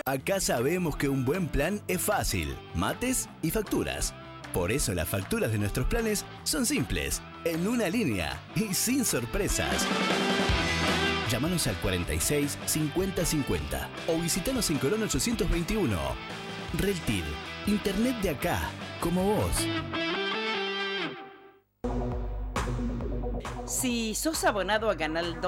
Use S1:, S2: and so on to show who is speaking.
S1: Acá sabemos que un buen plan es fácil, mates y facturas. Por eso las facturas de nuestros planes son simples, en una línea y sin sorpresas. Llámanos al 46 50 50 o visitanos en Colón 821. Reltil, internet de acá, como vos.
S2: Si sos abonado a Canal 2,